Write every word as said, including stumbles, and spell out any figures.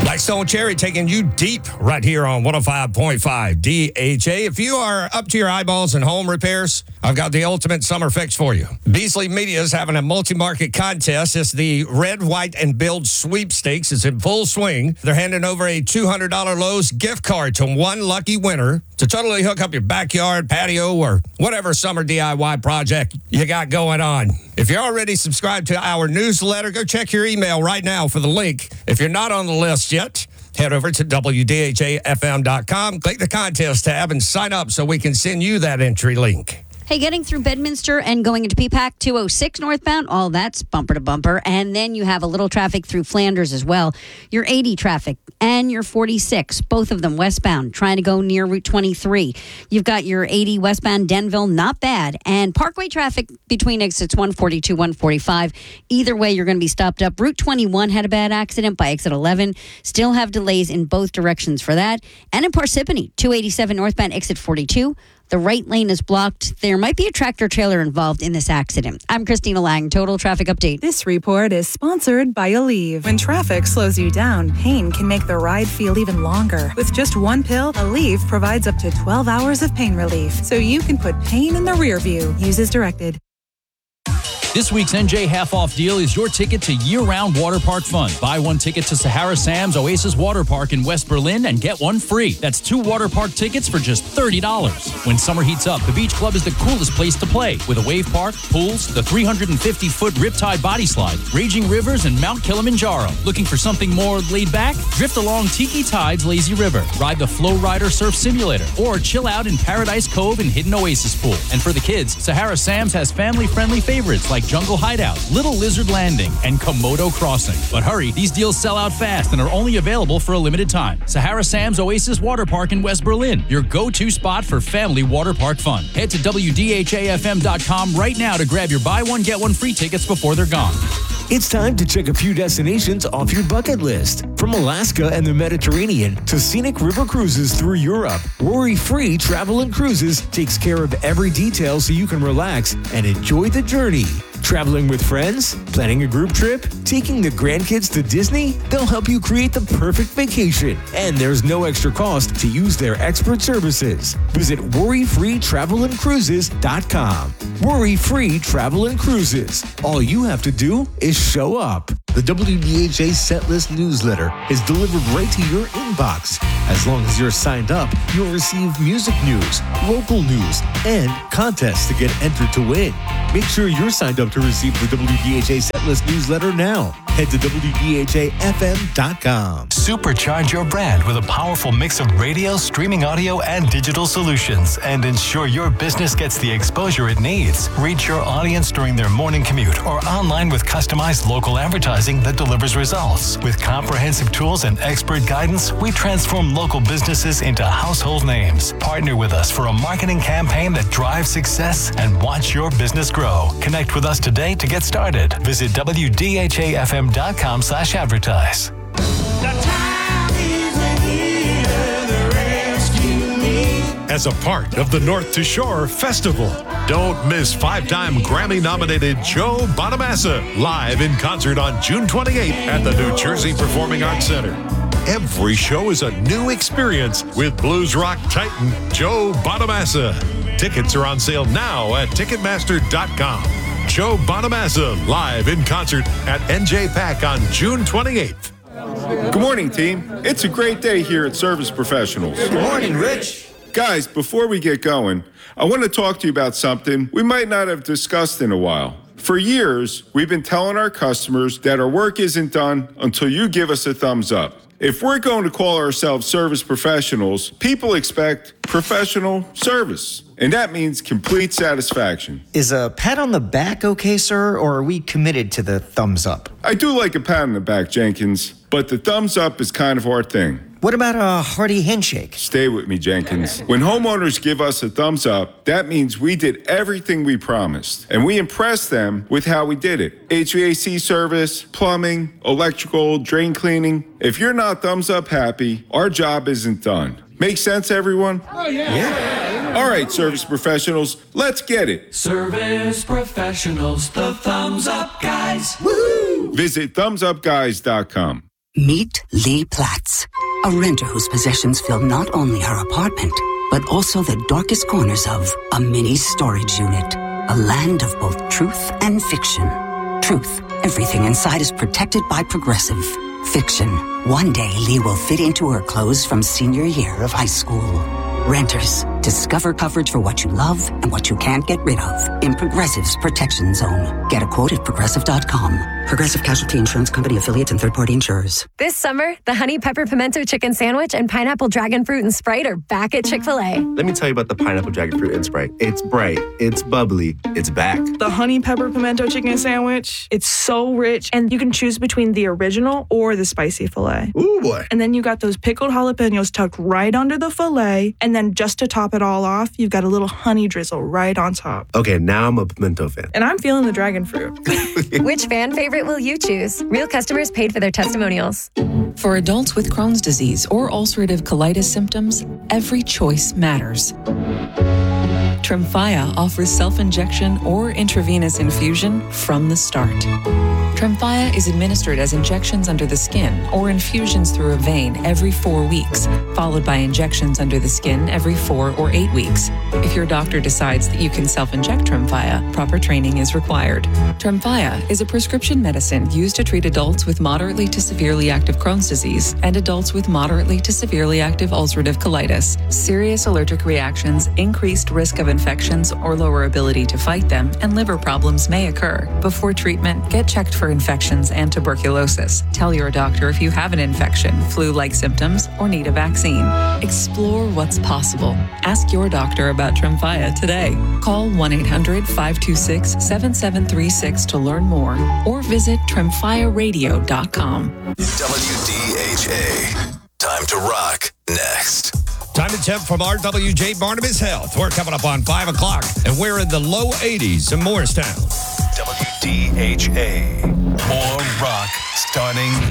Blackstone Cherry taking you deep right here on one oh five point five D H A. If you are up to your eyeballs in home repairs, I've got the ultimate summer fix for you. Beasley Media is having a multi-market contest. It's the Red, White, and Build Sweepstakes. It's in full swing. They're handing over a two hundred dollars Lowe's gift card to one lucky winner to totally hook up your backyard, patio, or whatever summer D I Y project you got going on. If you're already subscribed to our newsletter, go check your email right now for the link. If you're not on the list yet, head over to W D H A F M dot com, click the contest tab, and sign up so we can send you that entry link. Hey, getting through Bedminster and going into P PAC two oh six northbound, all that's bumper to bumper. And then you have a little traffic through Flanders as well. Your eighty traffic and your forty-six, both of them westbound, trying to go near Route twenty-three. You've got your eighty westbound Denville, not bad. And Parkway traffic between exits one forty-two, one forty-five. Either way, you're going to be stopped up. Route twenty-one had a bad accident by exit eleven. Still have delays in both directions for that. And in Parsippany, two eighty-seven northbound, exit forty-two. The right lane is blocked. There might be a tractor trailer involved in this accident. I'm Christina Lang, Total Traffic Update. This report is sponsored by Aleve. When traffic slows you down, pain can make the ride feel even longer. With just one pill, Aleve provides up to twelve hours of pain relief, so you can put pain in the rear view. Use as directed. This week's N J half-off deal is your ticket to year-round water park fun. Buy one ticket to Sahara Sam's Oasis Water Park in West Berlin and get one free. That's two water park tickets for just thirty dollars. When summer heats up, the Beach Club is the coolest place to play, with a wave park, pools, the three hundred fifty foot Riptide body slide, raging rivers, and Mount Kilimanjaro. Looking for something more laid back? Drift along Tiki Tide's Lazy River, ride the Flow Rider Surf Simulator, or chill out in Paradise Cove and Hidden Oasis Pool. And for the kids, Sahara Sam's has family-friendly favorites like Jungle Hideout, Little Lizard Landing, and Komodo Crossing. But hurry, these deals sell out fast and are only available for a limited time. Sahara Sam's Oasis Water Park in West Berlin, your go-to spot for family water park fun. Head to W D H A F M dot com right now to grab your buy one, get one free tickets before they're gone. It's time to check a few destinations off your bucket list. From Alaska and the Mediterranean to scenic river cruises through Europe, Worry-Free Travel and Cruises takes care of every detail so you can relax and enjoy the journey. Traveling with friends? Planning a group trip? Taking the grandkids to Disney? They'll help you create the perfect vacation. And there's no extra cost to use their expert services. Visit worry free travel and cruises dot com. Worry-Free Travel and Cruises. All you have to do is show up. The W D H A Set List newsletter is delivered right to your inbox. As long as you're signed up, you'll receive music news, local news, and contests to get entered to win. Make sure you're signed up to receive the W D H A Set List newsletter now. Head to W D H A F M dot com. Supercharge your brand with a powerful mix of radio, streaming audio, and digital solutions, and ensure your business gets the exposure it needs. Reach your audience during their morning commute or online with customized local advertising that delivers results. With comprehensive tools and expert guidance, we transform local businesses into household names. Partner with us for a marketing campaign that drives success and watch your business grow. Connect with us today to get started. Visit W D H A F M dot com slash advertise. As a part of the North to Shore Festival, don't miss five-time Grammy-nominated Joe Bonamassa live in concert on June twenty-eighth at the New Jersey Performing Arts Center. Every show is a new experience with blues rock titan Joe Bonamassa. Tickets are on sale now at Ticketmaster dot com. Joe Bonamassa live in concert at N J PAC on June twenty-eighth. Good morning, team. It's a great day here at Service Professionals. Good morning, Rich. Guys, before we get going, I want to talk to you about something we might not have discussed in a while. For years, we've been telling our customers that our work isn't done until you give us a thumbs up. If we're going to call ourselves service professionals, people expect professional service, and that means complete satisfaction. Is a pat on the back okay, sir, or are we committed to the thumbs up? I do like a pat on the back, Jenkins, but the thumbs up is kind of our thing. What about a hearty handshake? Stay with me, Jenkins. When homeowners give us a thumbs up, that means we did everything we promised, and we impressed them with how we did it. H V A C service, plumbing, electrical, drain cleaning. If you're not thumbs up happy, our job isn't done. Make sense, everyone? Oh, yeah. Yeah. All right, service professionals, let's get it. Service professionals, the thumbs up guys. Woo! Visit thumbs up guys dot com. Meet Lee Platts, a renter whose possessions fill not only her apartment, but also the darkest corners of a mini storage unit. A land of both truth and fiction. Truth, everything inside is protected by Progressive. Fiction, one day Lee will fit into her clothes from senior year of high school. Renters, discover coverage for what you love and what you can't get rid of in Progressive's Protection Zone. Get a quote at progressive dot com. Progressive Casualty Insurance Company affiliates and third-party insurers. This summer, the Honey Pepper Pimento Chicken Sandwich and Pineapple Dragon Fruit and Sprite are back at Chick-fil-A. Let me tell you about the Pineapple Dragon Fruit and Sprite. It's bright, it's bubbly, it's back. The Honey Pepper Pimento Chicken Sandwich, it's so rich, and you can choose between the original or the spicy filet. Ooh, boy. And then you got those pickled jalapenos tucked right under the filet, and then just to top it all off, you've got a little honey drizzle right on top. Okay, now I'm a pimento fan. And I'm feeling the dragon fruit. Which fan favorite will you choose? Real customers paid for their testimonials. For adults with Crohn's disease or ulcerative colitis symptoms, every choice matters. Tremfya offers self-injection or intravenous infusion from the start. Tremfya is administered as injections under the skin or infusions through a vein every four weeks, followed by injections under the skin every four or eight weeks. If your doctor decides that you can self-inject Tremfya, proper training is required. Tremfya is a prescription medicine used to treat adults with moderately to severely active Crohn's disease and adults with moderately to severely active ulcerative colitis. Serious allergic reactions, increased risk of infections or lower ability to fight them, and liver problems may occur. Before treatment, get checked for infections and tuberculosis. Tell your doctor if you have an infection, flu-like symptoms, or need a vaccine. Explore what's possible. Ask your doctor about Tremfya today. Call one eight hundred five two six seven seven three six to learn more or visit tremfya radio dot com. W D H A. Time to rock next. Time to tip from R W J Barnabas Health. We're coming up on five o'clock, and we're in the low eighties in Morristown. W D H A. More rock starting